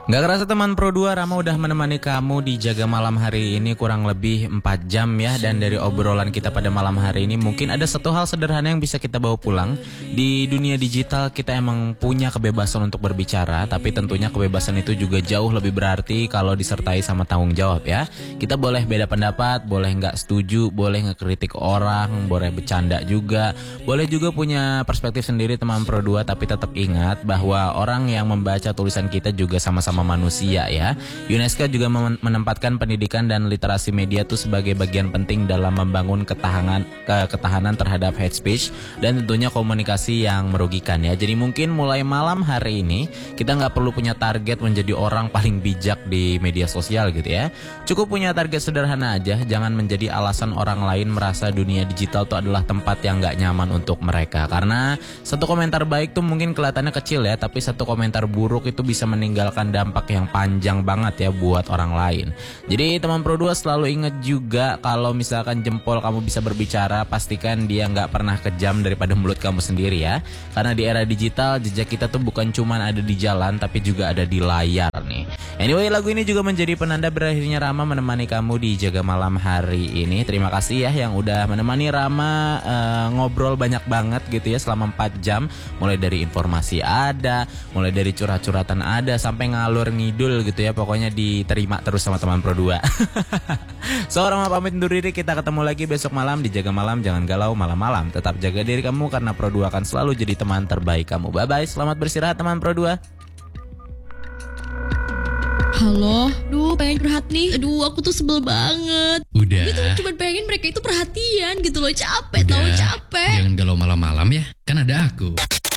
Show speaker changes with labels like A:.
A: Gak kerasa teman Pro 2, Rama udah menemani kamu di Jaga Malam hari ini kurang lebih 4 jam ya. Dan dari obrolan kita pada malam hari ini mungkin ada satu hal sederhana yang bisa kita bawa pulang. Di dunia digital kita emang punya kebebasan untuk berbicara, tapi tentunya kebebasan itu juga jauh lebih berarti kalau disertai sama tanggung jawab ya. Kita boleh beda pendapat, boleh gak setuju, boleh ngekritik orang, boleh bercanda juga, boleh juga punya perspektif sendiri teman Pro 2. Tapi tetap ingat bahwa orang yang membaca tulisan kita juga sama-sama manusia ya. UNESCO juga menempatkan pendidikan dan literasi media itu sebagai bagian penting dalam membangun ketahanan terhadap hate speech dan tentunya komunikasi yang merugikan ya. Jadi mungkin mulai malam hari ini kita nggak perlu punya target menjadi orang paling bijak di media sosial gitu ya. Cukup punya target sederhana aja, jangan menjadi alasan orang lain merasa dunia digital itu adalah tempat yang nggak nyaman untuk mereka. Karena satu komentar baik tuh mungkin kelihatannya kecil ya, tapi satu komentar buruk itu bisa meninggalkan dampak yang panjang banget ya buat orang lain. Jadi teman Pro 2 selalu ingat juga kalau misalkan jempol kamu bisa berbicara, pastikan dia nggak pernah kejam daripada mulut kamu sendiri ya. Karena di era digital jejak kita tuh bukan cuma ada di jalan tapi juga ada di layar nih. Anyway, lagu ini juga menjadi penanda berakhirnya Rama menemani kamu di Jaga Malam hari ini. Terima kasih ya yang udah menemani Rama ngobrol banyak banget gitu ya selama 4 jam. Mulai dari informasi ada, mulai dari curhat-curhatan ada, sampai ngalur ngidul gitu ya. Pokoknya diterima terus sama teman Pro 2. So, Rama pamit undur diri. Kita ketemu lagi besok malam di Jaga Malam. Jangan galau malam-malam. Tetap jaga diri kamu karena Pro 2 akan selalu jadi teman terbaik kamu. Bye-bye. Selamat beristirahat teman Pro 2.
B: Halo, pengen curhat nih. Aku tuh sebel banget.
C: Udah.
B: Gitu, cuma pengen mereka itu perhatian gitu loh. Capek,
C: Udah.
B: tahu capek.
C: Jangan galau malam-malam ya. Kan ada aku.